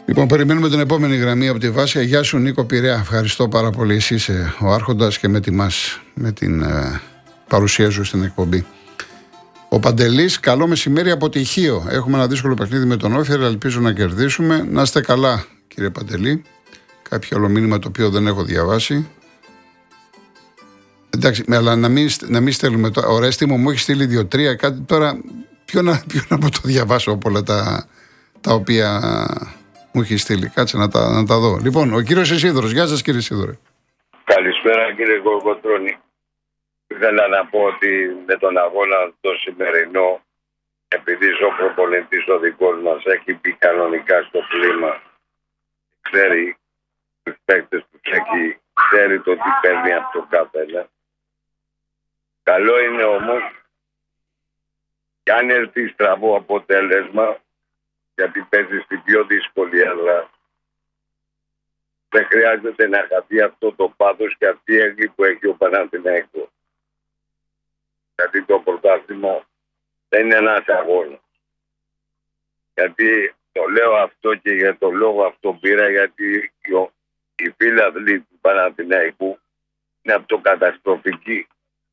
Λοιπόν, περιμένουμε την επόμενη γραμμή από τη Βάσια. Γεια σου, Νίκο Πειραιά. Ευχαριστώ πάρα πολύ. Εσύ είσαι ο Άρχοντας και με τιμάς με την παρουσία σου στην εκπομπή. Ο Παντελής, καλό μεσημέρι από τη Χίο. Έχουμε ένα δύσκολο παιχνίδι με τον Όφη, αλλά ελπίζω να κερδίσουμε. Να είστε καλά, κύριε Παντελή. Κάποιο άλλο μήνυμα το οποίο δεν έχω διαβάσει. Εντάξει, αλλά να μην στέλνουμε τώρα. Ο Ρέστιμο μου έχει στείλει 2-3 κάτι τώρα. Ποιο να το διαβάσω από όλα τα οποία μου έχει στείλει. Κάτσε να τα δω. Λοιπόν, ο κύριος Ισίδωρος. Γεια σας, κύριε Ισίδωρε. Καλησπέρα, κύριε Κοκοτρώνη. Ήθελα να πω ότι με τον αγώνα το σημερινό, επειδή ο προπονητής ο δικός μας έχει μπει κανονικά στο κλίμα, ξέρει τους παίκτες που έχει, ξέρει το τι παίρνει από τον καθένα. Καλό είναι όμως, κι αν έρθει στραβό αποτέλεσμα, γιατί παίζει στην πιο δύσκολη έδρα, δεν χρειάζεται να χαθεί αυτό το πάθος και αυτή η έγκλη που έχει ο Παναθηναϊκός. Γιατί το πρωτάθλημα δεν είναι ένας αγώνας. Γιατί το λέω αυτό και για το λόγο αυτό πήρα, γιατί οι φίλαθλοι του Παναθηναϊκού είναι αυτοκαταστροφικοί.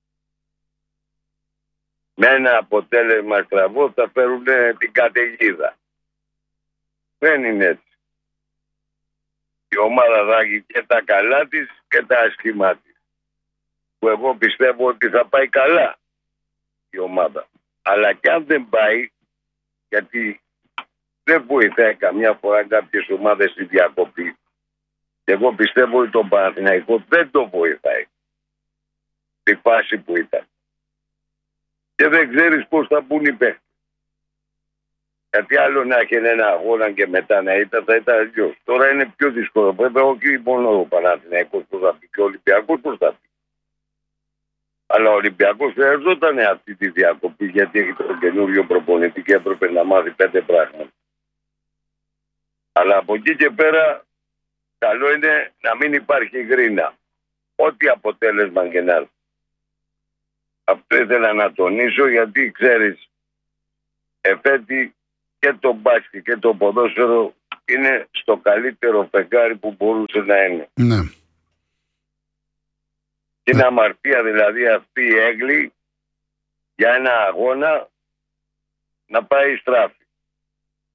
Με ένα αποτέλεσμα στραβό θα φέρουν την καταιγίδα. Δεν είναι έτσι. Η ομάδα θα έχει και τα καλά της και τα άσχημά της. Που εγώ πιστεύω ότι θα πάει καλά η ομάδα. Αλλά και αν δεν πάει, γιατί δεν βοηθάει καμιά φορά κάποιες ομάδες στη διακοπή. Και εγώ πιστεύω ότι τον Παναθηναϊκό δεν το βοηθάει. Στη φάση που ήταν. Και δεν ξέρεις πώς θα μπουν οι παίκτες. Γιατί άλλο να έχει ένα αγώνα και μετά να ήταν, θα ήταν αλλιώς. Τώρα είναι πιο δύσκολο. Βέβαια, όχι μόνο ο Παναθηναϊκός πώς θα πει και ο Ολυμπιακός πώς θα πει. Αλλά ο Ολυμπιακός χρειαζόταν αυτή τη διακοπή, γιατί έχει τον καινούριο προπονητή και έπρεπε να μάθει 5 πράγματα. Αλλά από εκεί και πέρα, καλό είναι να μην υπάρχει γρίνα. Ό,τι αποτέλεσμα και να έρθει. Αυτό ήθελα να τονίσω, γιατί ξέρεις, εφέτη και το μπάσκετ και το ποδόσφαιρο είναι στο καλύτερο φεγγάρι που μπορούσε να είναι. Ναι. Και είναι αμαρτία δηλαδή αυτή η έγκλη για ένα αγώνα να πάει στράφη.